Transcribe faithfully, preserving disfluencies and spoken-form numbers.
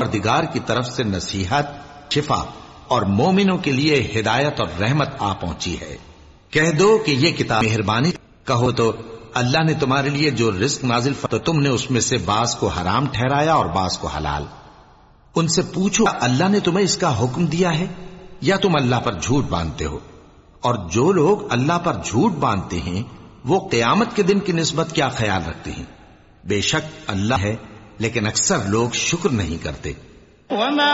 परवरदिगार की तरफ से नसीहत, शिफा और मोमिनों के लिए हिदायत और रहमत आ पहुंची है। कह दो कि ये किताब मेहरबानी, कहो तो अल्लाह ने तुम्हारे लिए जो रिस्क नाजिल तो तुमने उसमें से बास को हराम ठहराया और बास को हलाल। उनसे पूछो, अल्लाह ने तुम्हें इसका हुक्म दिया है या तुम अल्लाह पर झूठ बांधते हो? और जो लोग अल्लाह पर झूठ बांधते हैं वो क़यामत के दिन की निस्बत क्या ख्याल रखते हैं? बेशक अल्लाह है, लेकिन अक्सर लोग शुक्र नहीं करते।